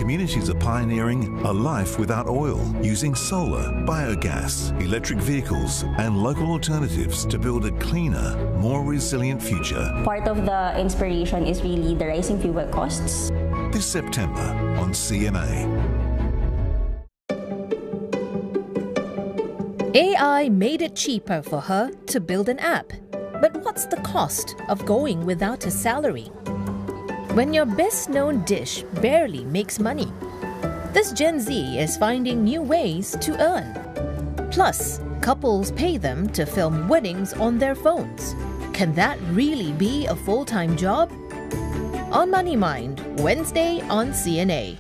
communities are pioneering a life without oil, using solar, biogas, electric vehicles, and local alternatives to build a cleaner, more resilient future. Part of the inspiration is really the rising fuel costs. This September on CNA. AI made it cheaper for her to build an app. But what's the cost of going without a salary? When your best-known dish barely makes money, this Gen Z is finding new ways to earn. Plus, couples pay them to film weddings on their phones. Can that really be a full-time job? On Money Mind, Wednesday on CNA.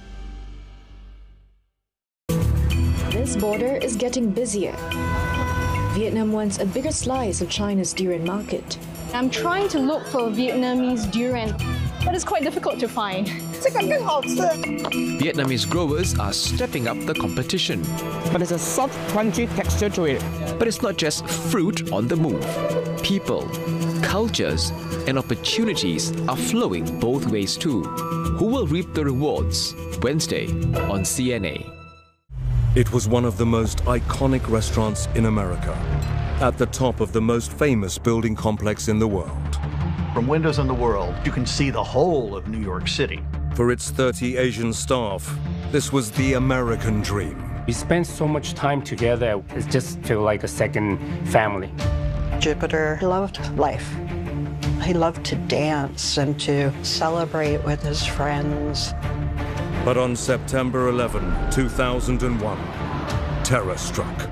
This border is getting busier. Vietnam wants a bigger slice of China's durian market. I'm trying to look for Vietnamese durian, but it's quite difficult to find. Vietnamese growers are stepping up the competition. But it's a soft, crunchy texture to it. But it's not just fruit on the move. People, cultures, and opportunities are flowing both ways too. Who will reap the rewards? Wednesday on CNA. It was one of the most iconic restaurants in America, at the top of the most famous building complex in the world. From windows on the world, you can see the whole of New York City. For its 30 Asian staff, this was the American dream. We spent so much time together, it just felt like a second family. Jupiter loved life. He loved to dance and to celebrate with his friends. But on September 11, 2001, terror struck.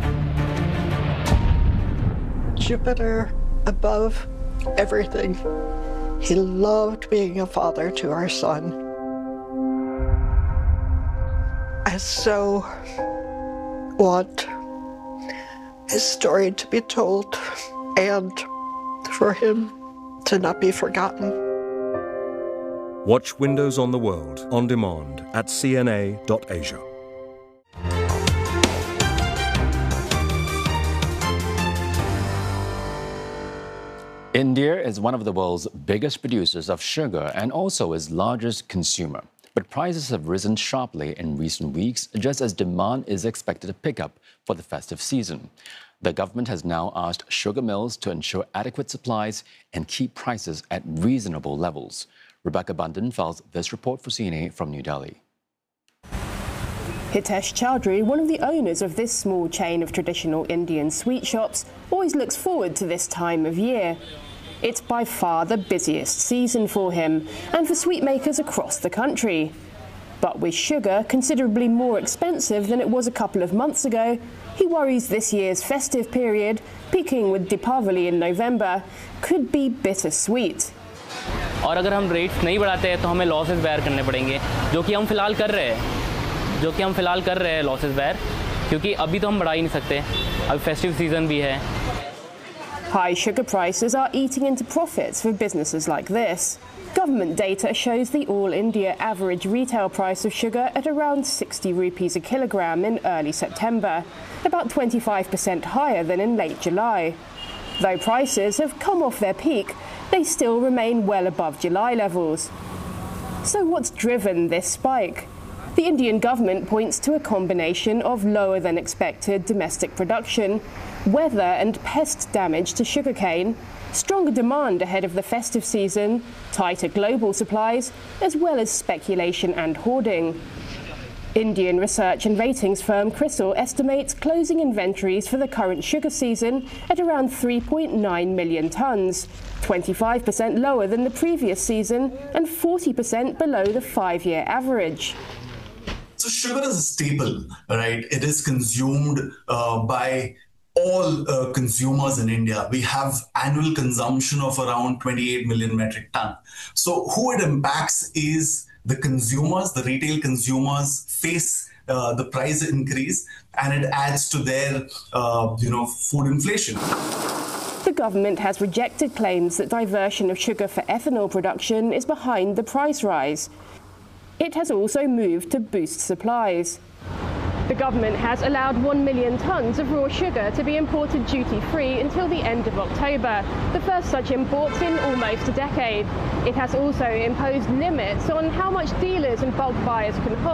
Jupiter above everything. He loved being a father to our son. I so want his story to be told and for him to not be forgotten. Watch Windows on the World on demand at cna.asia. India is one of the world's biggest producers of sugar and also its largest consumer. But prices have risen sharply in recent weeks, just as demand is expected to pick up for the festive season. The government has now asked sugar mills to ensure adequate supplies and keep prices at reasonable levels. Rebecca Bundan files this report for CNA from New Delhi. Hitesh Chowdhury, one of the owners of this small chain of traditional Indian sweet shops, always looks forward to this time of year. It's by far the busiest season for him and for sweet makers across the country. But with sugar considerably more expensive than it was a couple of months ago, he worries this year's festive period, peaking with Deepavali in November, could be bittersweet. और अगर हम rates नहीं बढ़ाते हैं तो हमें losses bear करने पड़ेंगे, जो कि हम फिलहाल कर रहे हैं लॉसेस बेयर, क्योंकि अभी तो हम बढ़ा ही नहीं सकते, अब फेस्टिव सीजन भी है. High sugar prices are eating into profits for businesses like this. Government data shows the all-India average retail price of sugar at around 60 rupees a kilogram in early September, about 25% higher than in late July. Though prices have come off their peak, they still remain well above July levels. So what's driven this spike? The Indian government points to a combination of lower than expected domestic production, weather and pest damage to sugarcane, stronger demand ahead of the festive season, tighter global supplies, as well as speculation and hoarding. Indian research and ratings firm CRISIL estimates closing inventories for the current sugar season at around 3.9 million tonnes, 25% lower than the previous season and 40% below the 5-year average. So sugar is a staple, right? It is consumed by all consumers in India. We have annual consumption of around 28 million metric ton. So who it impacts is the consumers, the retail consumers face the price increase, and it adds to their, food inflation. The government has rejected claims that diversion of sugar for ethanol production is behind the price rise. It has also moved to boost supplies. The government has allowed 1 million tonnes of raw sugar to be imported duty-free until the end of October, the first such imports in almost a decade. It has also imposed limits on how much dealers and bulk buyers can hold.